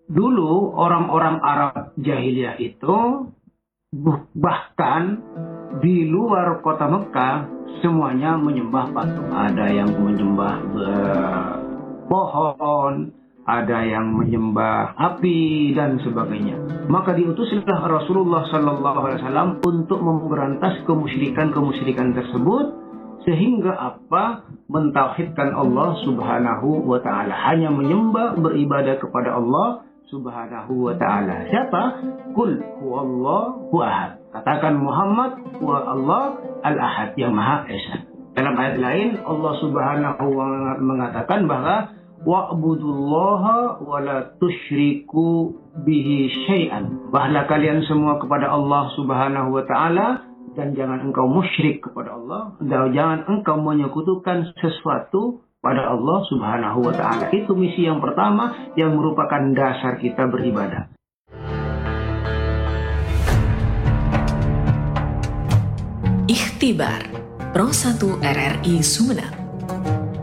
Dulu orang-orang Arab jahiliyah itu bahkan di luar kota Mekah semuanya menyembah patung. Ada yang menyembah pohon, ada yang menyembah api dan sebagainya. Maka diutuslah Rasulullah SAW untuk memberantas kemusyrikan tersebut, sehingga apa? Mentauhidkan Allah Subhanahu wa taala. Hanya menyembah, beribadah kepada Allah Subhanahu wa taala. Siapa? Qul huwallahu ahad. Katakan Muhammad huwa Allah al-ahad, yang Maha Esa. Dalam ayat lain Allah Subhanahu wa taala mengatakan bahwa wa'budullaha wa la tusyriku bihi syai'an. Bahlah kalian semua kepada Allah Subhanahu wa taala dan jangan engkau musyrik kepada Allah, dan jangan engkau menyekutukan sesuatu pada Allah Subhanahu wa taala. Itu misi yang pertama yang merupakan dasar kita beribadah. Ikhtibar Pro 1 RRI Sumeneb.